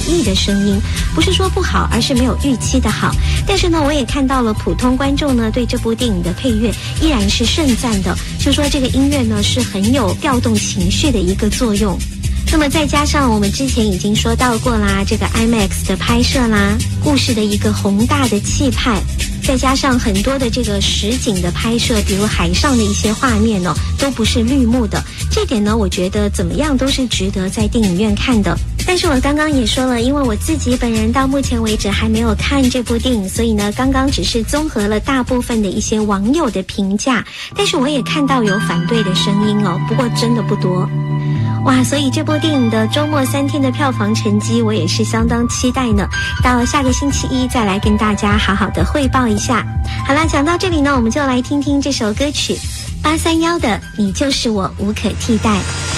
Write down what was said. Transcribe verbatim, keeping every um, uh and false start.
意的声音，不是说不好，而是没有预期的好。但是呢，我也看到了普通观众呢对这部电影的配乐依然是盛赞的，就说这个音乐呢是很有调动情绪的一个作用。那么再加上我们之前已经说到过啦，这个 IMAX 的拍摄啦，故事的一个宏大的气派，再加上很多的这个实景的拍摄，比如海上的一些画面呢，都不是绿幕的，这点呢我觉得怎么样都是值得在电影院看的。但是我刚刚也说了，因为我自己本人到目前为止还没有看这部电影，所以呢刚刚只是综合了大部分的一些网友的评价，但是我也看到有反对的声音哦，不过真的不多。哇，所以这部电影的周末三天的票房成绩我也是相当期待呢，到下个星期一再来跟大家好好的汇报一下。好啦，讲到这里呢，我们就来听听这首歌曲八三一的你就是我无可替代。